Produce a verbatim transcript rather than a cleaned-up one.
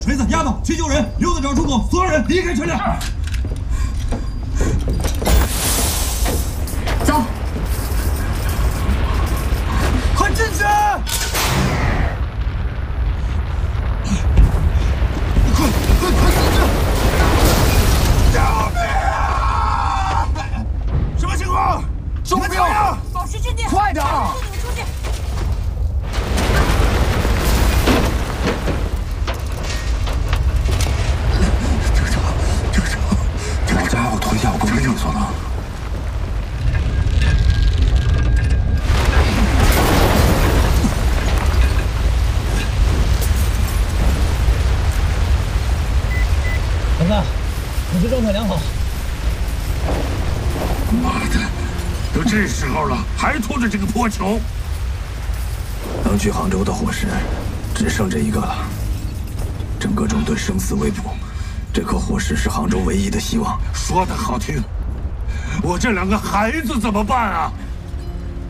锤子、丫头去救人，溜子找出口，所有人离开车辆。 走， 快进去！快快快进去！救命啊！什么情况？ 救命！ 保持镇定， 快点！ 不你们出去。 这家伙推下我跟你说呢。 老大，你的状态良好。 妈的，都这时候了，还拖着这个破球。 能去杭州的火石只剩这一个了，整个中队生死未卜。 这颗火石是杭州唯一的希望。 说的好听，我这两个孩子怎么办啊？